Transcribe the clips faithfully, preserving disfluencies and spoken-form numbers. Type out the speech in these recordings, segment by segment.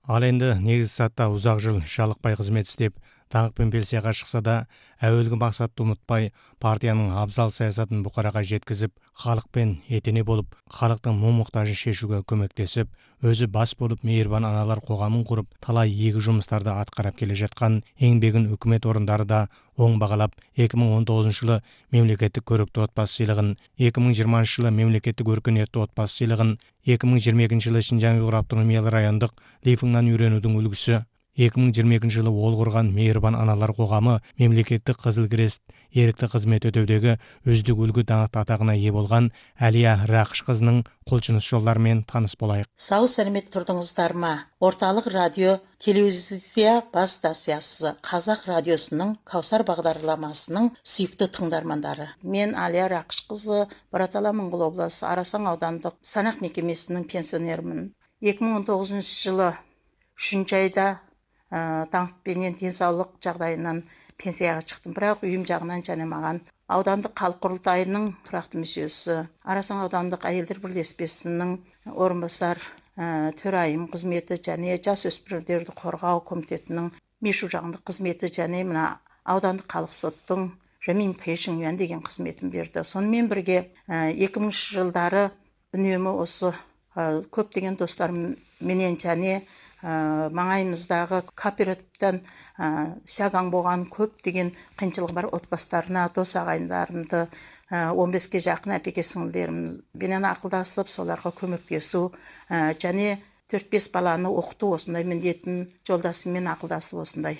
Ал енді негізі сатта ұзақ жыл жалықпай қызмет істеп, даңқ пен пенсияға шықса да, әуелгі мақсатты ұмытпай, партияның абзал саясатын бұқараға жеткізіп, халықпен етене болып, халықтың мұң-мұқтажын шешуге көмектесіп, өзі бас болып мейірбан аналар қоғамын құрып, талай игі жұмыстарды атқарып келе жатқан еңбегін үкімет орындары да оң бағалап, екі мың он тоғызыншы жылы мемлекеттік көрікті отбасы сыйлығын, екі мың жиырмасыншы жылы мемлекеттік өркениетті отбасы сыйлығын, екі мың жиырма екінші жылы Шинжаң ұйғыр автономиялы райондық Лифыңнан үйренудің үлгісі, екі мың жиырма екінші жылы ол құрған мейірбан аналар қоғамы мемлекеттік Қызыл Крест ерікті қызмет өтеудегі үздік үлгі даңқты атағына ие болған Әлия Рақышқызының қолшыныс жолдарымен таныс болайық. Сау сәлемет тұрдыңыздар ма? Орталық радио телевизия бас станциясы Қазақ радиосының Каусар бағдарламасының сүйікті тыңдармандары. Мен Әлия Рақышқызы, Бұратала Моңғол облысы Арасаң аудандық санақ мекемесінің пенсионерімін. екі мың он тоғызыншы жылы үшінші айда даңқпенен денсаулық жағдайынан пенсияға шықтым, бірақ үйім жағынан және маған аудандық халық құрылтайының тұрақты мүшесі, Арасаң аудандық әйелдер бірлеспесінің орынбасар төрайым қызметі және жасөспірімдерді қорғау комитетінің мишу жағындық қызметі және мына аудандық халық соттың Жамин Пейшіңюан деген қызметін берді. Сонымен бірге екі мыңыншы жылдары үнемі осы көптеген достарменен және маңайымыздағы кооперативтен сягаң болған көптеген қиыншылығы бар отбасыларына, дос ағайындарымды, он беске жақын әпеке сіңілдерімізбенен ақылдасып, соларға көмектесу және төрт бес баланы оқыту, осындай міндетін жолдасыммен ақылдасып осындай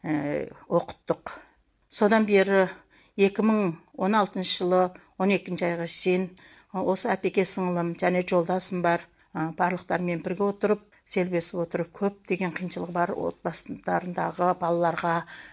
оқыттық. Содан бері екі мың он алтыншы жылы он екінші айға шейін осы әпеке сіңілім және жолдасым бар барлықтарымен бірге отырып, селбесіп отырып, көп деген қиыншылығы бар отбасыларындағы балаларға